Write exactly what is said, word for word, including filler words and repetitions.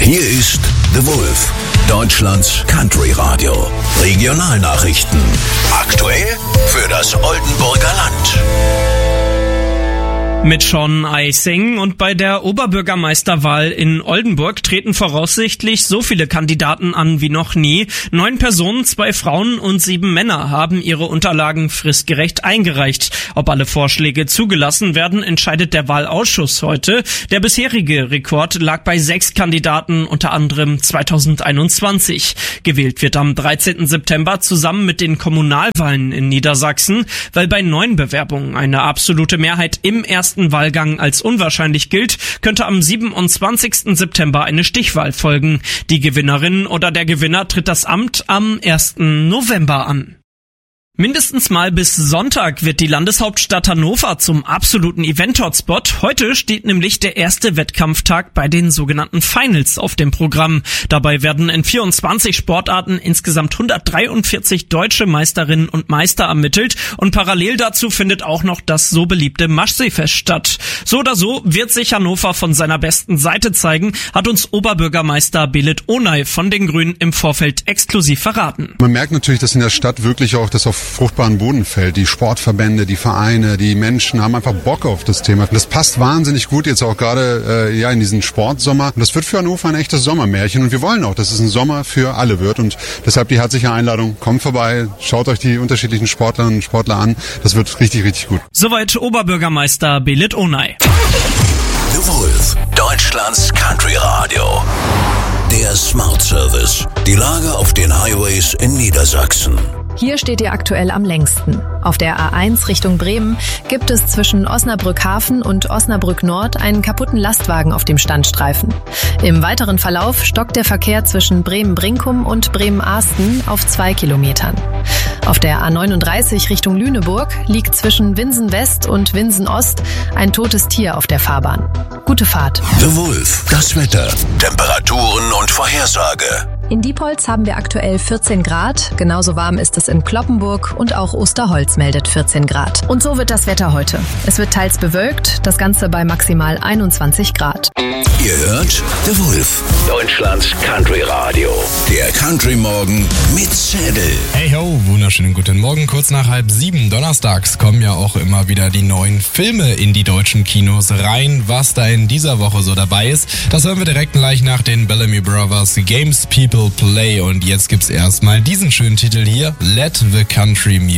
Hier ist The Wolf, Deutschlands Country Radio. Regionalnachrichten. Aktuell für das Oldenburger Land. Mit Sean Eising und bei der Oberbürgermeisterwahl in Oldenburg treten voraussichtlich so viele Kandidaten an wie noch nie. Neun Personen, zwei Frauen und sieben Männer haben ihre Unterlagen fristgerecht eingereicht. Ob alle Vorschläge zugelassen werden, entscheidet der Wahlausschuss heute. Der bisherige Rekord lag bei sechs Kandidaten, unter anderem zweitausendeinundzwanzig. Gewählt wird am dreizehnten September zusammen mit den Kommunalwahlen in Niedersachsen, weil bei neun Bewerbungen eine absolute Mehrheit im ersten Wahlgang als unwahrscheinlich gilt, könnte am siebenundzwanzigsten September eine Stichwahl folgen. Die Gewinnerin oder der Gewinner tritt das Amt am ersten November an. Mindestens mal bis Sonntag wird die Landeshauptstadt Hannover zum absoluten Event-Hotspot. Heute steht nämlich der erste Wettkampftag bei den sogenannten Finals auf dem Programm. Dabei werden in vierundzwanzig Sportarten insgesamt hundertdreiundvierzig deutsche Meisterinnen und Meister ermittelt und parallel dazu findet auch noch das so beliebte Maschseefest statt. So oder so wird sich Hannover von seiner besten Seite zeigen, hat uns Oberbürgermeister Belit Onay von den Grünen im Vorfeld exklusiv verraten. Man merkt natürlich, dass in der Stadt wirklich auch das auf fruchtbaren Boden fällt. Die Sportverbände, die Vereine, die Menschen haben einfach Bock auf das Thema. Das passt wahnsinnig gut jetzt auch gerade äh, ja in diesen Sportsommer. Und das wird für Hannover ein echtes Sommermärchen. Und wir wollen auch, dass es ein Sommer für alle wird. Und deshalb die herzliche Einladung. Kommt vorbei, schaut euch die unterschiedlichen Sportlerinnen und Sportler an. Das wird richtig, richtig gut. Soweit Oberbürgermeister Belit Onay. The Wolf, Deutschlands Country Radio. Der Smart Service. Die Lage auf den Highways in Niedersachsen. Hier steht ihr aktuell am längsten. Auf der A eins Richtung Bremen gibt es zwischen Osnabrück-Hafen und Osnabrück-Nord einen kaputten Lastwagen auf dem Standstreifen. Im weiteren Verlauf stockt der Verkehr zwischen Bremen-Brinkum und Bremen-Ahsten auf zwei Kilometern. Auf der A neununddreißig Richtung Lüneburg liegt zwischen Winsen West und Winsen Ost ein totes Tier auf der Fahrbahn. Gute Fahrt. The Wolf, das Wetter, Temperaturen und Vorhersage. In Diepholz haben wir aktuell vierzehn Grad. Genauso warm ist es in Cloppenburg und auch Osterholz meldet vierzehn Grad. Und so wird das Wetter heute. Es wird teils bewölkt, das Ganze bei maximal einundzwanzig Grad. Ihr hört The Wolf, Deutschlands Country Radio. Der Country Morgen mit Zettel. Hey ho, wunderschönen guten Morgen. Kurz nach halb sieben donnerstags kommen ja auch immer wieder die neuen Filme in die deutschen Kinos rein. Was da in dieser Woche so dabei ist, das hören wir direkt gleich nach den Bellamy Brothers Games People Play. Und jetzt gibt's erstmal diesen schönen Titel hier, Let the Country Music.